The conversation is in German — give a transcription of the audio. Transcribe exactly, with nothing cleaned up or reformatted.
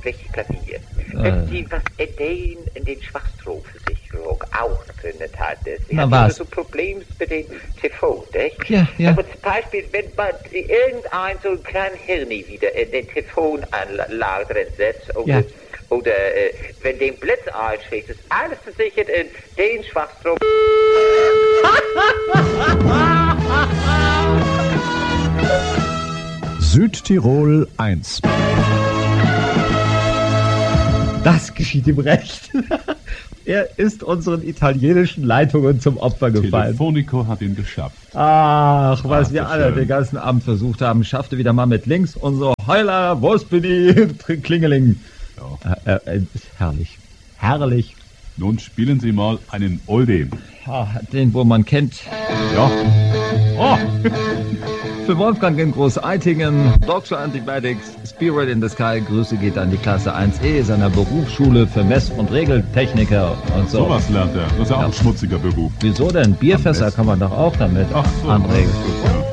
welches Klavier. Wenn Sie was Ideen in den Schwachstromversicherung auch drin hat, Sie Na, haben was? so Probleme mit dem T V, nicht? Ja, ja. Aber zum Beispiel, wenn man irgendein so ein kleinen Hirni wieder in den Telefonanlage drin setzt, oder, Ja. oder äh, wenn den Blitz einschlägt, ist alles versichert in den Schwachstrom. Südtirol eins. Das geschieht ihm recht. Er ist unseren italienischen Leitungen zum Opfer gefallen. Telefonico hat ihn geschafft. Ach, was Ach, wir so alle schön. den ganzen Abend versucht haben, schaffte wieder mal mit links unser Heuler, wo bin ich? Klingeling. Ja. Äh, äh, ist herrlich. Herrlich. Nun spielen Sie mal einen Oldie. Ah, den, wo man kennt. Ja. Oh, Für Wolfgang in Großeitingen, Doctor Antibiotics, Spirit in the Sky, Grüße geht an die Klasse eins E seiner Berufsschule für Mess- und Regeltechniker und so. sowas lernt er. Das ist ja auch Ja. ein schmutziger Beruf. Wieso denn? Bierfässer Am besten. kann man doch auch damit Ach so. anregen. Ja.